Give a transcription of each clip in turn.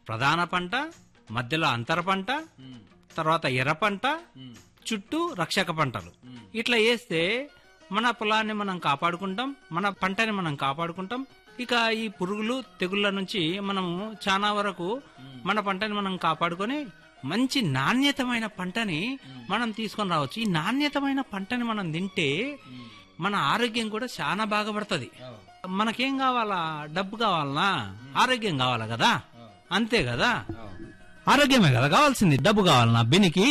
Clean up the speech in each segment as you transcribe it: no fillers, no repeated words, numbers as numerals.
ప్రధాన పంట, మధ్యలో అంతర పంట, తర్వాత ఎర్ర పంట, చుట్టూ రక్షక పంటలు. ఇట్లా వేస్తే మన పొలాన్ని మనం కాపాడుకుంటాం, మన పంటని మనం కాపాడుకుంటాం. ఇక ఈ పురుగులు తెగుళ్ల నుంచి మనము చాలా వరకు మన పంటని మనం కాపాడుకొని మంచి నాణ్యతమైన పంటని మనం తీసుకొని రావచ్చు. ఈ నాణ్యతమైన పంటని మనం తింటే మన ఆరోగ్యం కూడా చాలా బాగుపడుతుంది. మనకేం కావాలా? డబ్బు కావాలనా? ఆరోగ్యం కావాలా కదా? అంతే కదా, ఆరోగ్యమే కదా కావాల్సింది, డబ్బు కావాలనా బెనికి?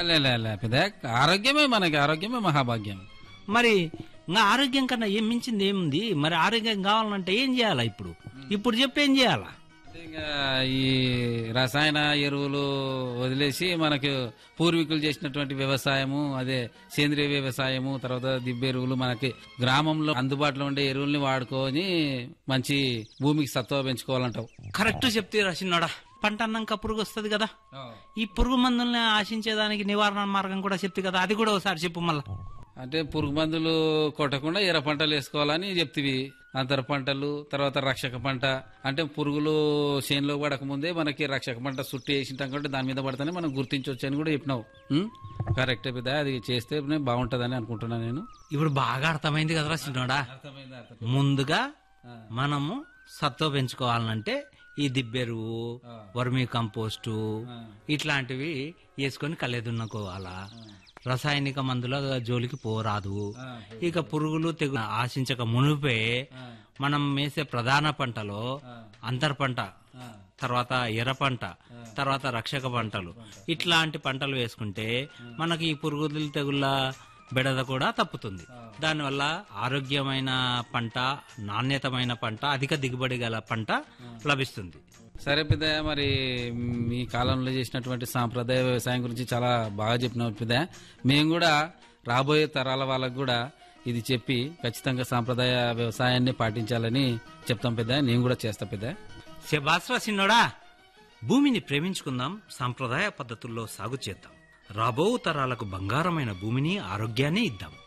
ఆరోగ్యమే మనకి, ఆరోగ్యమే మహాభాగ్యం. మరి ఇంకా ఆరోగ్యం కన్నా ఏం మించింది ఏముంది? మరి ఆరోగ్యం కావాలంటే ఏం చేయాలా? ఇప్పుడు చెప్పి ఏం చేయాలా? ఇంకా ఈ రసాయన ఎరువులు వదిలేసి మనకు పూర్వీకులు చేసినటువంటి వ్యవసాయము, అదే సేంద్రియ వ్యవసాయము, తర్వాత దిబ్బ ఎరువులు, మనకి గ్రామంలో అందుబాటులో ఉండే ఎరువుల్ని వాడుకొని మంచి భూమికి సత్వ పెంచుకోవాలంటావు. కరెక్ట్ చెప్తే రాసినాడా. పంట అన్నాక పురుగు వస్తుంది కదా, ఈ పురుగు మందుల్ని ఆశించేదానికి నివారణ మార్గం కూడా చెప్తే కదా, అది కూడా ఒకసారి చెప్పు మళ్ళా. అంటే పురుగు మందులు కొట్టకుండా ఎర్ర పంటలు వేసుకోవాలని చెప్తివి. అంతర పంటలు, తర్వాత రక్షక పంట. అంటే పురుగులు చేనులో పడక ముందే మనకి రక్షక పంట చుట్టూ వేసింటాం కాబట్టి దాని మీద పడితేనే మనం గుర్తించవచ్చు అని కూడా చెప్పినావు. కరెక్టే పెద్ద, అది చేస్తే బాగుంటదని అనుకుంటున్నా నేను. ఇప్పుడు బాగా అర్థమైంది కదా రాసినోడా. ముందుగా మనము సత్వ పెంచుకోవాలంటే ఈ దిబ్బెరువు, వర్మీ కంపోస్టు ఇట్లాంటివి వేసుకొని కళ్ళెదున్నుకోవాలా. రసాయనిక మందుల జోలికి పోరాదు. ఇక పురుగులు తెగు ఆశించక మునిపే మనం వేసే ప్రధాన పంటలో అంతర్ పంట, తర్వాత ఎర్ర పంట, తర్వాత రక్షక పంటలు, ఇట్లాంటి పంటలు వేసుకుంటే మనకి ఈ పురుగులు తెగుళ్ళ బెడద కూడా తప్పుతుంది. దానివల్ల ఆరోగ్యమైన పంట, నాణ్యతమైన పంట, అధిక దిగుబడి గల పంట లభిస్తుంది. సరే పెద్దయ్య, మరి మీ కాలంలో చేసినటువంటి సాంప్రదాయ వ్యవసాయం గురించి చాలా బాగా చెప్పినావు పెద్దయ్య. మేము కూడా రాబోయే తరాల వాళ్ళకు కూడా ఇది చెప్పి ఖచ్చితంగా సాంప్రదాయ వ్యవసాయాన్ని పాటించాలని చెప్తాం పెద్దయ్య. నేను కూడా చేస్తా పెద్దయ్య. శభాస్రా సిన్నోడా. భూమిని ప్రేమించుకుందాం, సాంప్రదాయ పద్ధతుల్లో సాగు చేద్దాం. రాబో తరాలకు బంగారమైన భూమిని, ఆరోగ్యాన్ని ఇద్దాం.